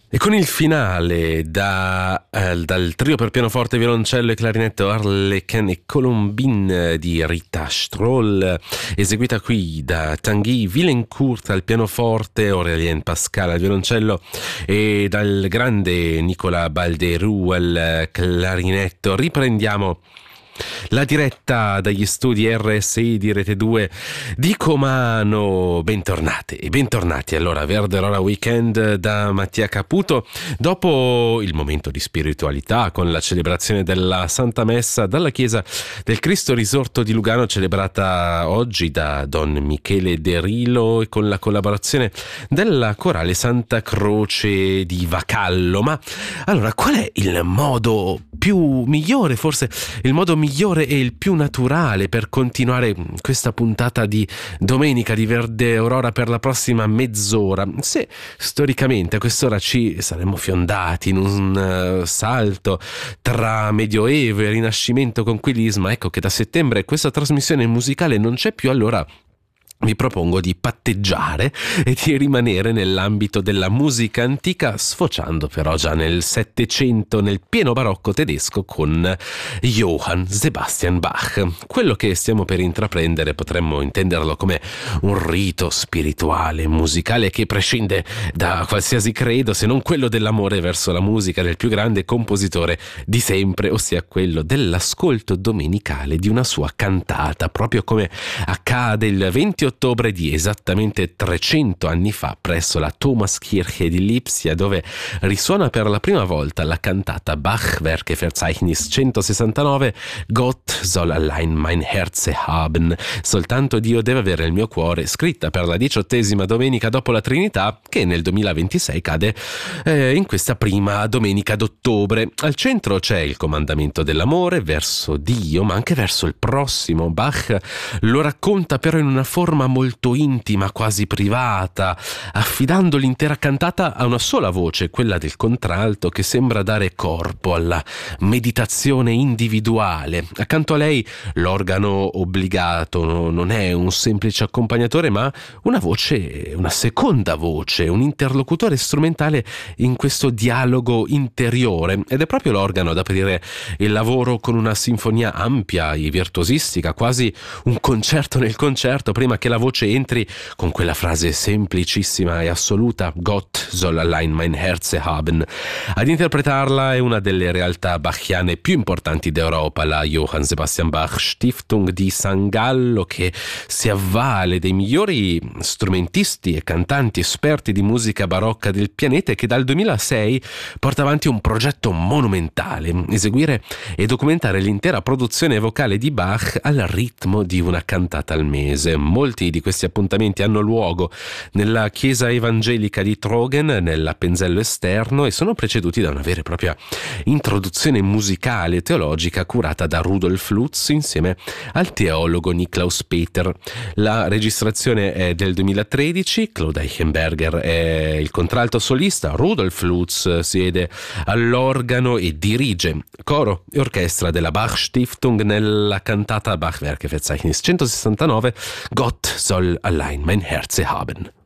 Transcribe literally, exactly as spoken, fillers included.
E con il finale da, eh, dal trio per pianoforte, violoncello e clarinetto Arlequin e Colombine di Rita Stroll, eseguita qui da Tanguy Villencourt al pianoforte, Aurélien Pascal al violoncello e dal grande Nicolas Balderou al clarinetto, riprendiamo la diretta dagli studi R S I di Rete due di Comano. Bentornate e bentornati allora Verderora Weekend da Mattia Caputo. Dopo il momento di spiritualità con la celebrazione della Santa Messa dalla Chiesa del Cristo Risorto di Lugano, celebrata oggi da Don Michele De Rilo e con la collaborazione della Corale Santa Croce di Vacallo. Ma allora, qual è il modo più migliore, forse il modo migliore e il più naturale per continuare questa puntata di domenica di Verde Aurora per la prossima mezz'ora, se storicamente a quest'ora ci saremmo fiondati in un uh, salto tra Medioevo e Rinascimento con Quilisma? Ecco che da settembre questa trasmissione musicale non c'è più, allora vi propongo di patteggiare e di rimanere nell'ambito della musica antica, sfociando però già nel Settecento, nel pieno barocco tedesco con Johann Sebastian Bach. Quello che stiamo per intraprendere potremmo intenderlo come un rito spirituale, musicale che prescinde da qualsiasi credo, se non quello dell'amore verso la musica del più grande compositore di sempre, ossia quello dell'ascolto domenicale di una sua cantata, proprio come accade il venti ottobre di esattamente trecento anni fa presso la Thomaskirche di Lipsia, dove risuona per la prima volta la cantata Bach-Werke-Verzeichnis centosessantanove Gott soll allein mein Herze haben, soltanto Dio deve avere il mio cuore, scritta per la diciottesima domenica dopo la Trinità, che nel duemilaventisei cade eh, in questa prima domenica d'ottobre. Al centro c'è il comandamento dell'amore verso Dio, ma anche verso il prossimo. Bach lo racconta però in una forma molto intima, quasi privata, affidando l'intera cantata a una sola voce, quella del contralto, che sembra dare corpo alla meditazione individuale. Accanto a lei l'organo obbligato non è un semplice accompagnatore, ma una voce, una seconda voce, un interlocutore strumentale in questo dialogo interiore, ed è proprio l'organo ad aprire il lavoro con una sinfonia ampia e virtuosistica, quasi un concerto nel concerto, prima che la voce entri con quella frase semplicissima e assoluta: Gott soll allein mein Herze haben. Ad interpretarla è una delle realtà bachiane più importanti d'Europa, la Johann Sebastian Bach Stiftung di San Gallo, che si avvale dei migliori strumentisti e cantanti esperti di musica barocca del pianeta e che dal duemilasei porta avanti un progetto monumentale: eseguire e documentare l'intera produzione vocale di Bach al ritmo di una cantata al mese. Molti di questi appuntamenti hanno luogo nella chiesa evangelica di Trogen, nell'appenzello esterno, e sono preceduti da una vera e propria introduzione musicale e teologica curata da Rudolf Lutz insieme al teologo Niklaus Peter. La registrazione è del duemilatredici, Claude Eichenberger è il contralto solista, Rudolf Lutz siede all'organo e dirige coro e orchestra della Bach Stiftung nella cantata Bach-Werke-Verzeichnis centosessantanove Gott soll allein mein Herze haben.